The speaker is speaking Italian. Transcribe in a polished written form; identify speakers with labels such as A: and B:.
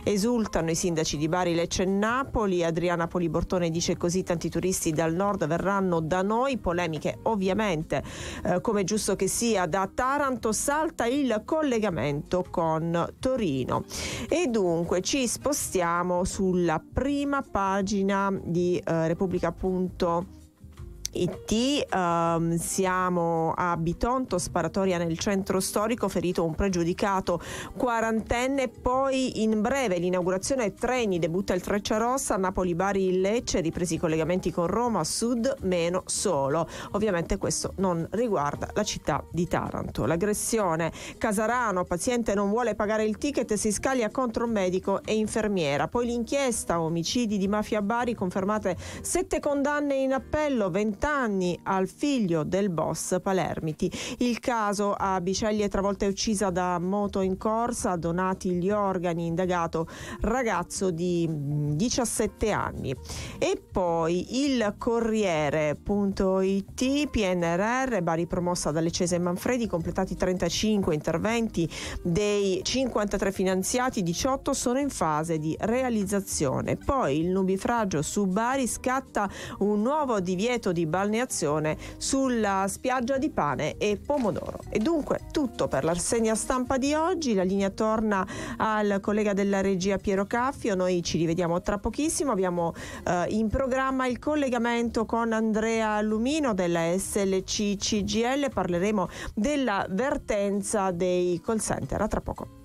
A: Esultano i sindaci di Bari, Lecce e Napoli. Adriana Polibortone dice: così tanti turisti dal nord verranno da noi. Polemiche ovviamente, come giusto che sia. Da Taranto salta il collegamento con Torino. E dunque ci spostiamo sulla prima pagina di Repubblica.it. Siamo a Bitonto, sparatoria nel centro storico, ferito un pregiudicato quarantenne. Poi in breve l'inaugurazione treni, debutta il Frecciarossa, Napoli-Bari-Lecce, ripresi i collegamenti con Roma, sud meno solo. Ovviamente questo non riguarda la città di Taranto. L'aggressione, Casarano, paziente non vuole pagare il ticket, si scaglia contro medico e infermiera. Poi l'inchiesta, omicidi di mafia a Bari, confermate 7 condanne in appello, 20 anni al figlio del boss Palermiti. Il caso a Biceglie, travolta e uccisa da moto in corsa, donati gli organi, indagato ragazzo di 17 anni. E poi il Corriere.it, PNRR, Bari promossa dalle Cese Manfredi, completati 35 interventi dei 53 finanziati, 18 sono in fase di realizzazione. Poi il nubifragio su Bari, scatta un nuovo divieto di balneazione sulla spiaggia di Pane e Pomodoro. E dunque tutto per la rassegna stampa di oggi. La linea torna al collega della regia Piero Caffio. Noi ci rivediamo tra pochissimo. Abbiamo in programma il collegamento con Andrea Lumino della SLC CGIL. Parleremo della vertenza dei call center. A tra poco.